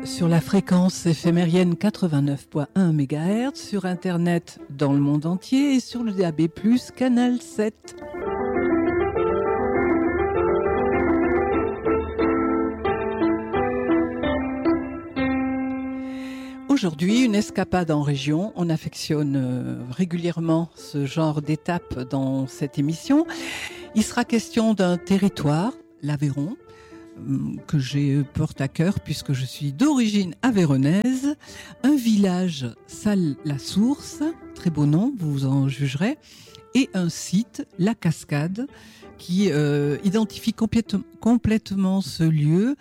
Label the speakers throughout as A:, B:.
A: sur la fréquence éphémérienne 89.1 MHz, sur Internet dans le monde entier et sur le DAB+, canal 7. Aujourd'hui, une escapade en région. On affectionne régulièrement ce genre d'étape dans cette émission. Il sera question d'un territoire, l'Aveyron, que j'ai porte à cœur puisque je suis d'origine aveyronnaise. Un village, Salles-la-Source, très beau nom, vous en jugerez, et un site, La Cascade, qui identifie complètement ce lieu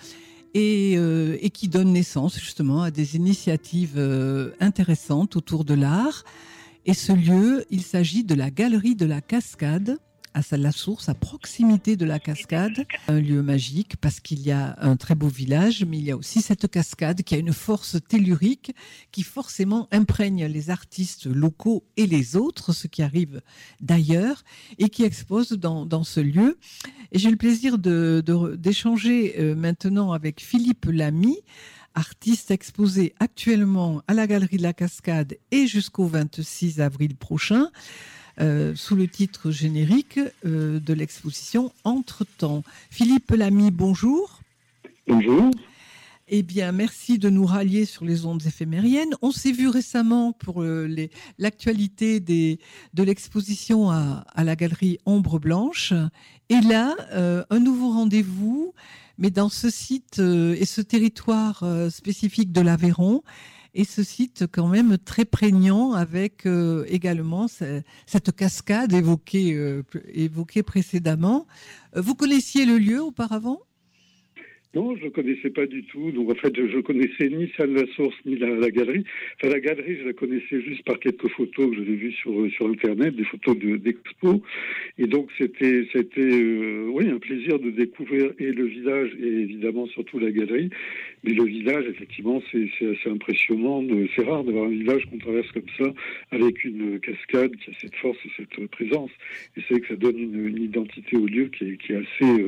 A: et qui donne naissance justement à des initiatives intéressantes autour de l'art. Et ce lieu, il s'agit de la Galerie de la Cascade, à Salles-la-Source, à proximité de la cascade, un lieu magique parce qu'il y a un très beau village, mais il y a aussi cette cascade qui a une force tellurique qui forcément imprègne les artistes locaux et les autres, ceux qui arrivent d'ailleurs, et qui exposent dans ce lieu. Et j'ai le plaisir d'échanger maintenant avec Philippe Lamy, artiste exposé actuellement à la Galerie de la Cascade et jusqu'au 26 avril prochain, sous le titre générique de l'exposition Entre-temps. Philippe Lamy, bonjour.
B: Bonjour.
A: Eh bien, merci de nous rallier sur les ondes éphémériennes. On s'est vu récemment pour l'actualité de l'exposition à la galerie Ombre Blanche. Et là, un nouveau rendez-vous, mais dans ce site et ce territoire spécifique de l'Aveyron. Et ce site quand même très prégnant avec également cette cascade évoquée précédemment. Vous connaissiez le lieu auparavant ?
B: Non, je ne connaissais pas du tout. Donc en fait, je connaissais ni Salles-la-Source ni la galerie. Enfin, la galerie, je la connaissais juste par quelques photos que j'avais vues sur Internet, des photos d'expo. Et donc c'était oui, un plaisir de découvrir et le village et évidemment surtout la galerie. Mais le village, effectivement, c'est assez impressionnant. C'est rare d'avoir un village qu'on traverse comme ça avec une cascade qui a cette force et cette présence. Et c'est vrai que ça donne une identité au lieu qui est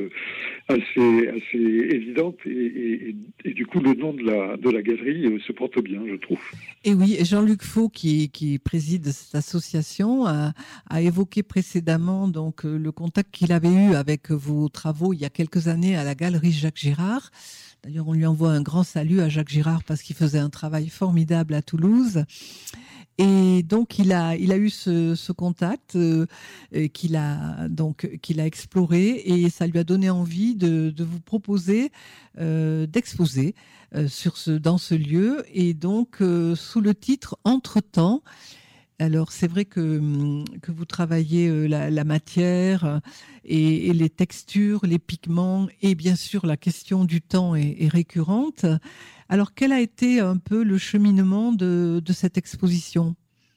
B: assez évidente. Et du coup, le nom de la galerie se porte bien, je trouve.
A: Et oui, Jean-Luc Faux, qui préside cette association, a évoqué précédemment donc le contact qu'il avait eu avec vos travaux il y a quelques années à la galerie Jacques Girard. D'ailleurs, on lui envoie un grand salut à Jacques Girard parce qu'il faisait un travail formidable à Toulouse. Et donc il a eu ce contact qu'il a exploré et ça lui a donné envie de vous proposer d'exposer dans ce lieu et donc sous le titre Entre-temps. Alors c'est vrai que vous travaillez la matière et les textures, les pigments et bien sûr la question du temps est récurrente. Alors quel a été un peu le cheminement de cette exposition ?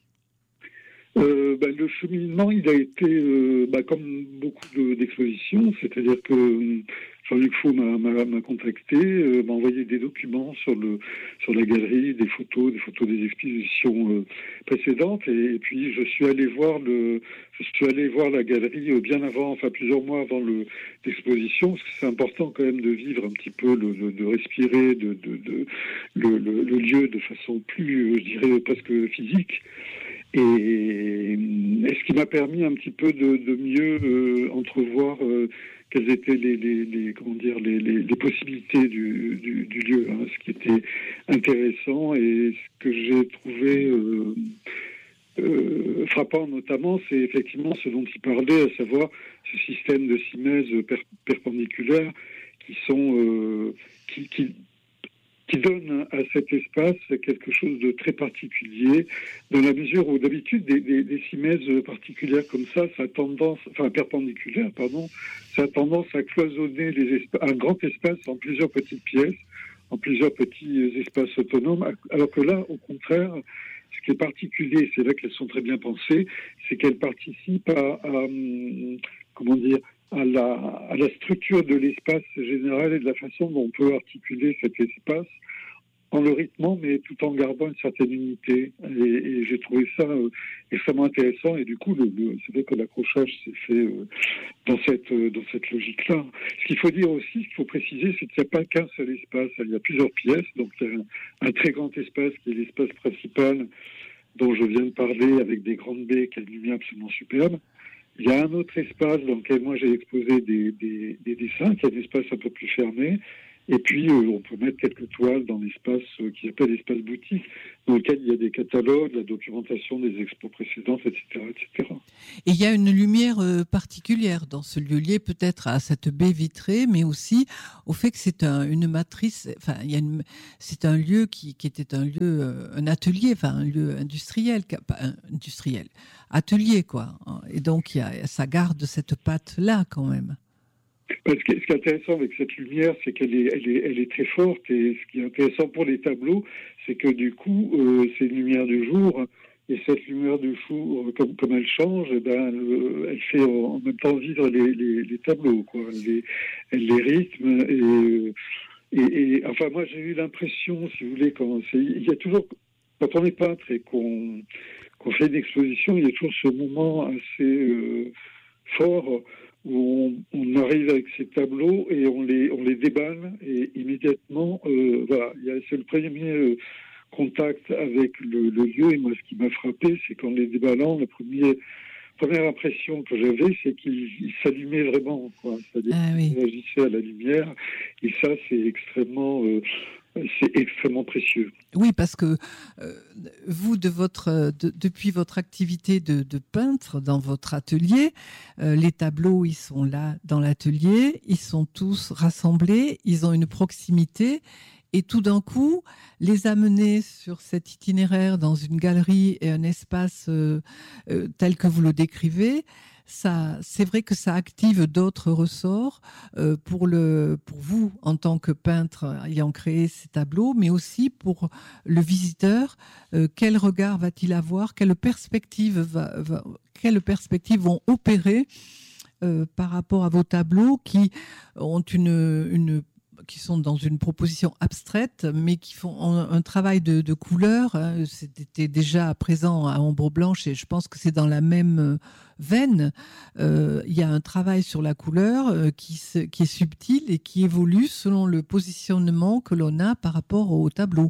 B: Le cheminement, il a été comme beaucoup d'expositions, c'est-à-dire que Jean-Luc Faux m'a contacté, m'a envoyé des documents sur la galerie, des photos des expositions précédentes, et puis je suis allé voir la galerie bien avant, enfin plusieurs mois avant l'exposition, parce que c'est important quand même de vivre un petit peu, de respirer le lieu de façon plus, je dirais presque physique. Et ce qui m'a permis un petit peu de mieux entrevoir quelles étaient les possibilités du lieu, hein, ce qui était intéressant et ce que j'ai trouvé frappant notamment, c'est effectivement ce dont il parlait, à savoir ce système de simèses perpendiculaires qui sont qui donne à cet espace quelque chose de très particulier, dans la mesure où d'habitude des simèses particulières comme ça a tendance, enfin perpendiculaires, pardon, ça a tendance à cloisonner un grand espace en plusieurs petites pièces, en plusieurs petits espaces autonomes, alors que là, au contraire, ce qui est particulier, c'est là qu'elles sont très bien pensées, c'est qu'elles participent à la structure de l'espace général et de la façon dont on peut articuler cet espace en le rythmant, mais tout en gardant une certaine unité. Et j'ai trouvé ça extrêmement intéressant. Et du coup, c'est vrai que l'accrochage s'est fait dans cette logique-là. Ce qu'il faut dire aussi, ce qu'il faut préciser, c'est qu'il n'y a pas qu'un seul espace. Il y a plusieurs pièces. Donc, il y a un très grand espace qui est l'espace principal dont je viens de parler, avec des grandes baies, qui a une lumière absolument superbe. Il y a un autre espace dans lequel moi j'ai exposé des dessins, qui est un espace un peu plus fermé. Et puis, on peut mettre quelques toiles dans l'espace qui s'appelle l'espace boutique, dans lequel il y a des catalogues, la documentation des expos précédentes, etc., etc.
A: Et il y a une lumière particulière dans ce lieu, liée peut-être à cette baie vitrée, mais aussi au fait que c'est une matrice. Enfin, c'est un lieu qui était un lieu, un atelier, enfin un lieu industriel, pas industriel, atelier quoi. Et donc ça garde cette patte-là quand même.
B: Ce qui est intéressant avec cette lumière, c'est qu'elle est très forte. Et ce qui est intéressant pour les tableaux, c'est que du coup, c'est une lumière du jour. Et cette lumière du jour, comme elle change, elle fait en même temps vivre les tableaux, quoi. Elle les rythme. Et enfin, moi, j'ai eu l'impression, si vous voulez, il y a toujours, quand on est peintre et qu'on fait une exposition, il y a toujours ce moment assez fort où on arrive avec ces tableaux et on les déballe et immédiatement, voilà, c'est le premier contact avec le lieu. Et moi, ce qui m'a frappé, c'est qu'en les déballant, première impression que j'avais, c'est qu'ils s'allumaient vraiment, quoi. C'est-à-dire qu'ils réagissaient à la lumière. Et ça, c'est extrêmement précieux.
A: Oui, parce que vous, depuis votre activité de peintre dans votre atelier, les tableaux, ils sont là dans l'atelier, ils sont tous rassemblés, ils ont une proximité. Et tout d'un coup, les amener sur cet itinéraire dans une galerie et un espace tel que vous le décrivez, c'est vrai que ça active d'autres ressorts pour vous en tant que peintre ayant créé ces tableaux, mais aussi pour le visiteur. Quel regard va-t-il avoir? Quelles perspectives vont opérer par rapport à vos tableaux qui ont qui sont dans une proposition abstraite, mais qui font un travail de couleur. C'était déjà présent à Ombre Blanche et je pense que c'est dans la même veine. Il y a un travail sur la couleur qui est subtil et qui évolue selon le positionnement que l'on a par rapport au tableau.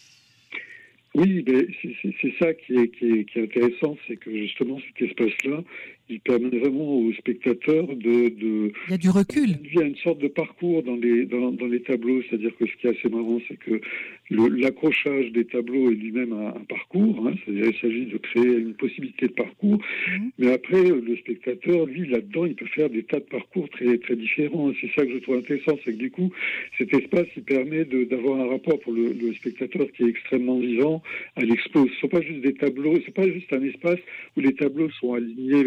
B: Oui, mais c'est ça qui est intéressant, c'est que justement cet espace-là, il permet vraiment aux spectateurs
A: Il y a du recul.
B: Il y a une sorte de parcours dans les tableaux, c'est-à-dire que ce qui est assez marrant, c'est que l'accrochage des tableaux est lui-même un parcours, hein, c'est-à-dire qu'il s'agit de créer une possibilité de parcours, mais après, le spectateur, lui, là-dedans, il peut faire des tas de parcours très, très différents. C'est ça que je trouve intéressant, c'est que du coup, cet espace, il permet d'avoir un rapport pour le spectateur qui est extrêmement vivant à l'expo. Ce ne sont pas juste des tableaux, c'est pas juste un espace où les tableaux sont alignés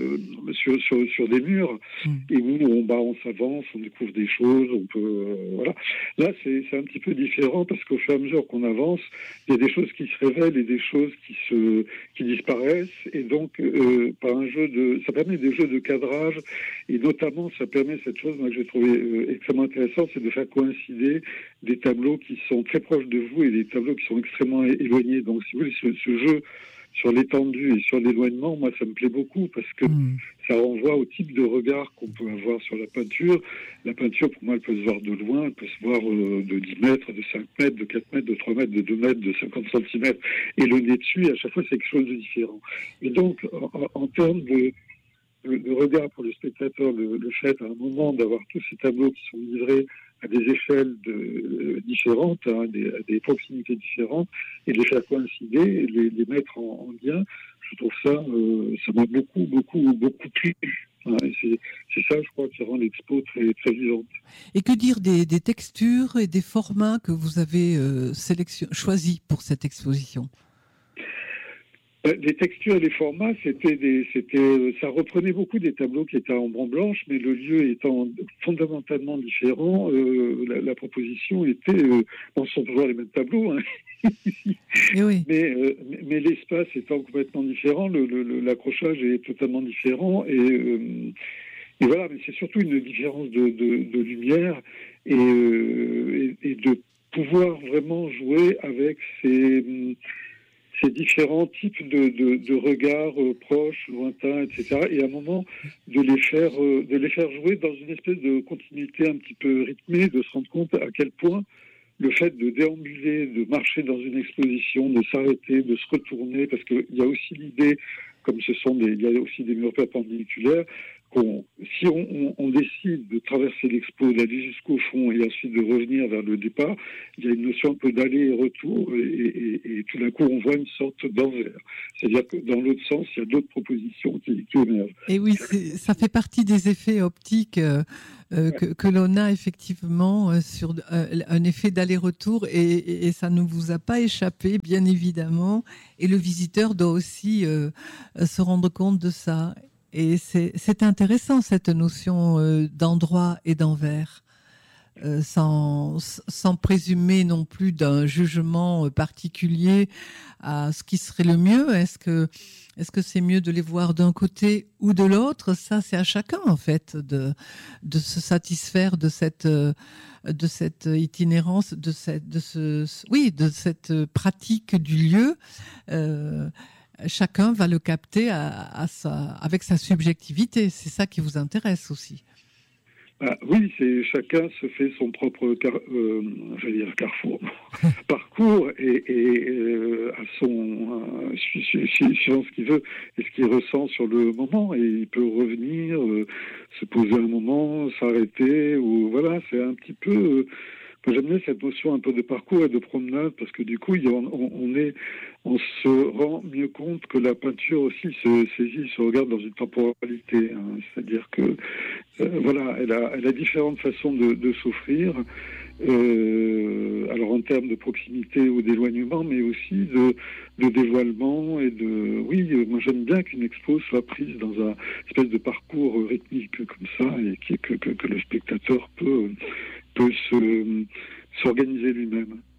B: sur des murs et où on s'avance, on découvre des choses, on peut voilà. Là, c'est un petit peu différent parce qu'au fur et à mesure qu'on avance, il y a des choses qui se révèlent et des choses qui disparaissent, et donc par ça permet des jeux de cadrage, et notamment ça permet cette chose moi, que j'ai trouvé extrêmement intéressante, c'est de faire coïncider des tableaux qui sont très proches de vous et des tableaux qui sont extrêmement éloignés. Donc si vous voulez, ce jeu sur l'étendue et sur l'éloignement, moi ça me plaît beaucoup parce que ça renvoie au type de regard qu'on peut avoir sur la peinture. La peinture, pour moi, elle peut se voir de loin, elle peut se voir de 10 mètres, de 5 mètres, de 4 mètres, de 3 mètres, de 2 mètres, de 50 centimètres, et le nez dessus, et à chaque fois c'est quelque chose de différent. Et donc, en termes de regard pour le spectateur, le fait à un moment d'avoir tous ces tableaux qui sont livrés à des échelles différentes, hein, à des proximités différentes, et de les faire coïncider, et les mettre en lien, je trouve ça m'a beaucoup plu. Hein, c'est ça, je crois, qui rend l'expo très, très vivante.
A: Et que dire des textures et des formats que vous avez choisis pour cette exposition?
B: Les textures et les formats, ça reprenait beaucoup des tableaux qui étaient en ombre blanche, mais le lieu étant fondamentalement différent, la proposition était, ce sont toujours les mêmes tableaux, hein.
A: Et oui.
B: Mais l'espace étant complètement différent, l'accrochage est totalement différent, et voilà. Mais c'est surtout une différence de lumière et de pouvoir vraiment jouer avec ces différents types de regards proches, lointains, etc. Et à un moment de les faire jouer dans une espèce de continuité un petit peu rythmée, de se rendre compte à quel point le fait de déambuler, de marcher dans une exposition, de s'arrêter, de se retourner, parce qu'il y a aussi l'idée, comme il y a aussi des murs perpendiculaires, si on décide de traverser l'expo, d'aller jusqu'au fond et ensuite de revenir vers le départ, il y a une notion un peu d'aller et retour et tout d'un coup on voit une sorte d'envers. C'est-à-dire que dans l'autre sens, il y a d'autres propositions qui émergent.
A: Et oui, ça fait partie des effets optiques que l'on a effectivement sur un effet d'aller-retour et ça ne vous a pas échappé, bien évidemment. Et le visiteur doit aussi se rendre compte de ça. Et c'est intéressant cette notion d'endroit et d'envers, sans présumer non plus d'un jugement particulier à ce qui serait le mieux. Est-ce que c'est mieux de les voir d'un côté ou de l'autre? Ça, c'est à chacun en fait de se satisfaire de cette itinérance, de cette pratique du lieu. Chacun va le capter avec sa subjectivité. C'est ça qui vous intéresse aussi.
B: Oui, chacun se fait son propre parcours et à suivant ce qu'il veut et ce qu'il ressent sur le moment, et il peut revenir, se poser un moment, s'arrêter, ou voilà, c'est un petit peu. J'aime bien cette notion un peu de parcours et de promenade, parce que du coup, on se rend mieux compte que la peinture aussi se saisit, se regarde dans une temporalité. Hein. C'est-à-dire que, voilà, elle a différentes façons de s'offrir. Alors en termes de proximité ou d'éloignement, mais aussi de dévoilement et oui, moi j'aime bien qu'une expo soit prise dans un espèce de parcours rythmique comme ça, et que le spectateur peut s'organiser lui-même.